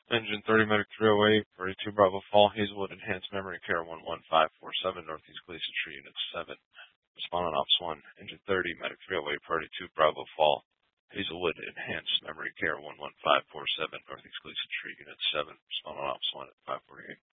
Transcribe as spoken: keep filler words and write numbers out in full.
Engine thirty, Medic three oh eight, Party two, Bravo Fall, Hazelwood, Enhanced Memory Care one one five four seven, Northeast Gleason Tree, Unit seven. Respond on Ops one. Engine thirty, Medic three oh eight, Party two, Bravo Fall, Hazelwood, Enhanced Memory Care one one five four seven, Northeast Gleason Tree, Unit seven. Respond on Ops one at five forty-eight.